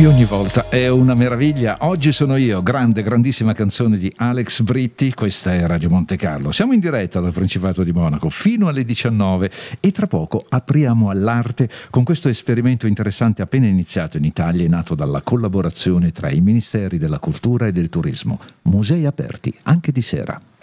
E ogni volta è una meraviglia. Oggi sono io, grandissima canzone di Alex Britti. Questa è Radio Monte Carlo. Siamo in diretta dal Principato di Monaco fino alle 19 e tra poco apriamo all'arte con questo esperimento interessante appena iniziato in Italia e nato dalla collaborazione tra i Ministeri della Cultura e del Turismo. Musei aperti, anche di sera.